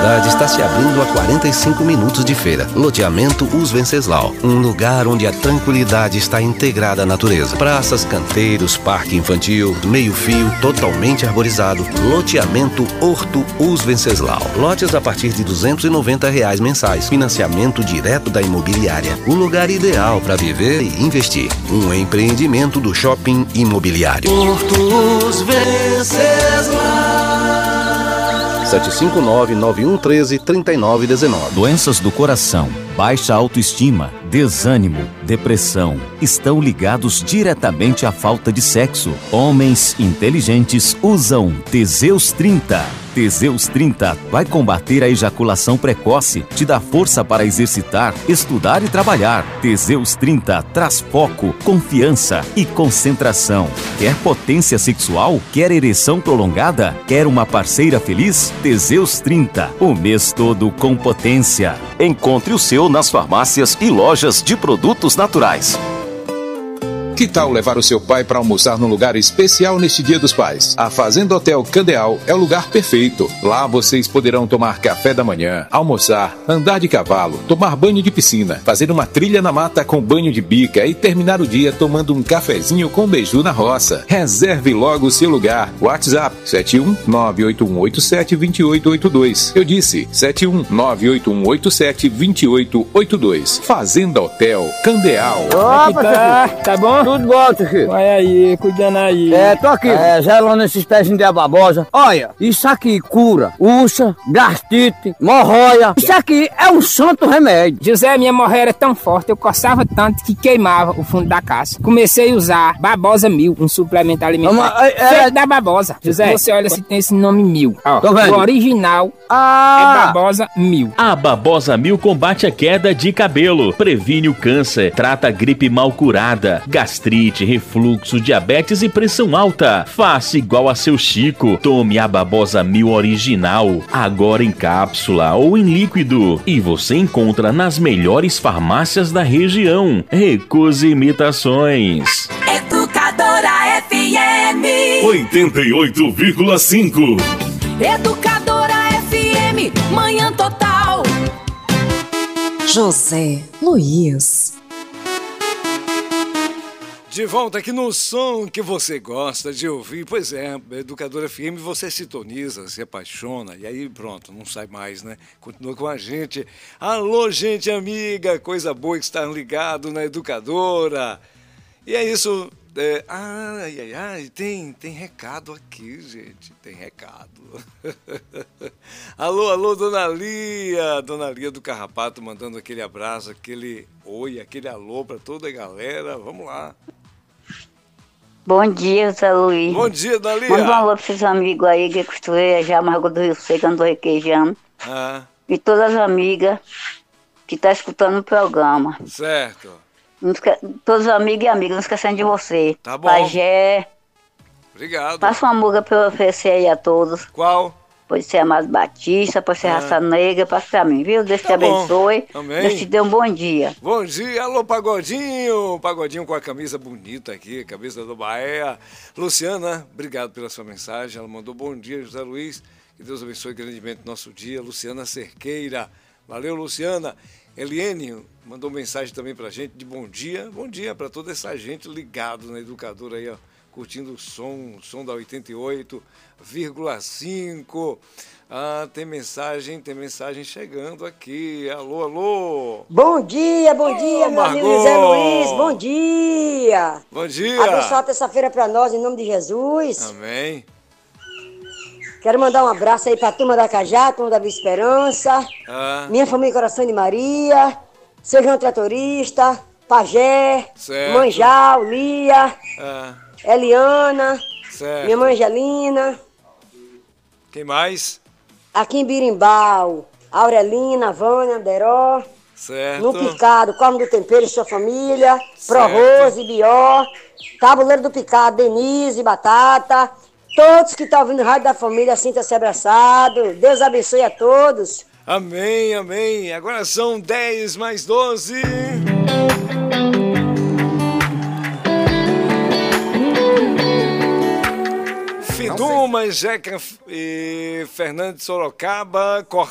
cidade está se abrindo a 45 minutos de feira. Loteamento Os Venceslau, um lugar onde a tranquilidade está integrada à natureza. Praças, canteiros, parque infantil, meio-fio, totalmente arborizado. Loteamento Horto Os Venceslau. Lotes a partir de R$290 mensais. Financiamento direto da imobiliária. O lugar ideal para viver e investir. Um empreendimento do Shopping Imobiliário. Horto Os Venceslau. 759-9113-3919. Doenças do coração, baixa autoestima, desânimo, depressão estão ligados diretamente à falta de sexo. Homens inteligentes usam Teseus 30. Teseus 30 vai combater a ejaculação precoce, te dá força para exercitar, estudar e trabalhar. Teseus 30 traz foco, confiança e concentração. Quer potência sexual? Quer ereção prolongada? Quer uma parceira feliz? Teseus 30, o mês todo com potência. Encontre o seu nas farmácias e lojas de produtos naturais. Que tal levar o seu pai para almoçar num lugar especial neste Dia dos Pais? A Fazenda Hotel Candeal é o lugar perfeito. Lá vocês poderão tomar café da manhã, almoçar, andar de cavalo, tomar banho de piscina, fazer uma trilha na mata com banho de bica e terminar o dia tomando um cafezinho com beiju na roça. Reserve logo o seu lugar. WhatsApp 71981872882. Eu disse 71981872882. Fazenda Hotel Candeal. Opa, tá bom? Tudo bom, filho. Vai aí, cuidando aí. Tô aqui. Gelando esses pezinhos de ababosa. Olha, isso aqui cura ursa, gastrite, hemorroida. Isso aqui é um santo remédio. José, minha hemorroida era tão forte, eu coçava tanto que queimava o fundo da caixa. Comecei a usar Babosa 1000, um suplemento alimentar. Feito da babosa. José, você olha se tem esse nome 1000. Ó, o original é Babosa 1000. A Babosa 1000 combate a queda de cabelo, previne o câncer, trata a gripe mal curada, gastrite, refluxo, diabetes e pressão alta. Faça igual a seu Chico. Tome a Babosa 1000 original, agora em cápsula ou em líquido. E você encontra nas melhores farmácias da região. Recuse imitações. Educadora FM 88,5. Educadora FM, manhã total. José Luiz. De volta aqui no som que você gosta de ouvir. Pois é, Educadora FM, você sintoniza, se apaixona e aí pronto, não sai mais, né? Continua com a gente. Alô, gente amiga, coisa boa estar ligado na Educadora. E é isso. Tem recado aqui, gente. Tem recado. Alô, Dona Lia do Carrapato, mandando aquele abraço, aquele oi, aquele alô pra toda a galera. Vamos lá. Bom dia, Zé Luiz. Bom dia, Dona Lia. Manda um alô pros seus amigos aí, que costureira já Margot do Rio Seco, andou requeijando. E todas as amigas que tá escutando o programa. Certo. Todos os amigos e amigas, não esquecendo de você. Tá bom. Pajé. Obrigado. Passa uma música pra eu oferecer aí a todos. Qual? Pode ser Amado Batista, pode ser Raça Negra, passa pra mim, viu? Deus te abençoe. Amém. Deus te dê um bom dia. Bom dia, alô Pagodinho. Pagodinho com a camisa bonita aqui, camisa do Bahia. Luciana, obrigado pela sua mensagem. Ela mandou bom dia, José Luiz. Que Deus abençoe grandemente nosso dia. Luciana Cerqueira. Valeu, Luciana. Eliene mandou mensagem também pra gente de bom dia. Bom dia pra toda essa gente ligado na Educadora aí, ó. Curtindo o som da 88,5. Tem mensagem chegando aqui. Alô. Bom dia, meu amigo José Luiz. Bom dia. Bom dia. Abençoa terça-feira pra nós, em nome de Jesus. Amém. Quero mandar um abraço aí pra turma da Cajá, turma da Vila Esperança, minha família Coração de Maria, Serrão Tratorista, Pajé, certo. Manjal, Lia, Eliana, certo. minha mãe Angelina. Quem mais? Aqui em Birimbau, Aurelina, Vânia, Deró. Certo. No Picado, Corno do Tempero e sua família. Pro Rose, Bió. Tabuleiro do Picado, Denise, Batata. Todos que estão ouvindo o Rádio da Família, sinta-se abraçado. Deus abençoe a todos. Amém, amém. Agora são 10 mais 12. Fiduma, Jeca e Fernando de Sorocaba,